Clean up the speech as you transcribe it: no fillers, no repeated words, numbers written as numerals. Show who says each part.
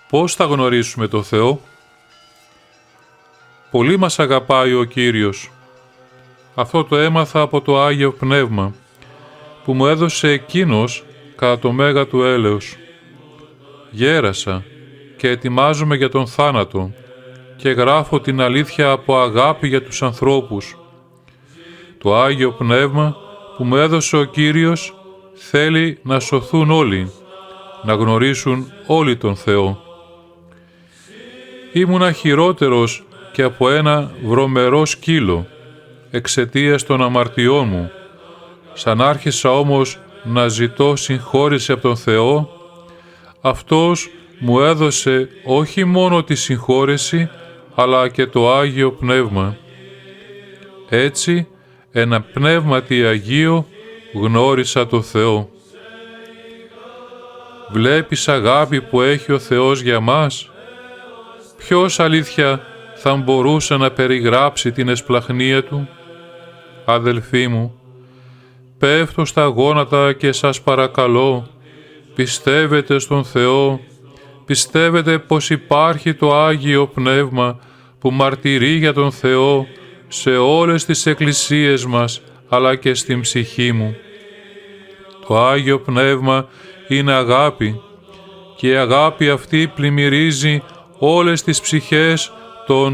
Speaker 1: Πώς θα γνωρίσουμε το Θεό? Πολύ μας αγαπάει ο Κύριος. Αυτό το έμαθα από το Άγιο Πνεύμα, που μου έδωσε Εκείνος κατά το μέγα του έλεος. Γέρασα και ετοιμάζομαι για τον θάνατο και γράφω την αλήθεια από αγάπη για τους ανθρώπους. Το Άγιο Πνεύμα που μου έδωσε ο Κύριος θέλει να σωθούν όλοι, να γνωρίσουν όλοι τον Θεό. Ήμουνα χειρότερος και από ένα βρωμερό σκύλο, εξαιτίας των αμαρτιών μου. Σαν άρχισα όμως να ζητώ συγχώρεση από τον Θεό, Αυτός μου έδωσε όχι μόνο τη συγχώρεση, αλλά και το Άγιο Πνεύμα. Έτσι, ένα πνεύματι Αγίο γνώρισα το Θεό. Βλέπεις αγάπη που έχει ο Θεός για μας? Ποιος αλήθεια θα μπορούσε να περιγράψει την εσπλαχνία Του? Αδελφοί μου, πέφτω στα γόνατα και σας παρακαλώ, πιστεύετε στον Θεό, πιστεύετε πως υπάρχει το Άγιο Πνεύμα που μαρτυρεί για τον Θεό σε όλες τις εκκλησίες μας, αλλά και στην ψυχή μου. Το Άγιο Πνεύμα είναι αγάπη και η αγάπη αυτή πλημμυρίζει όλες τις ψυχές των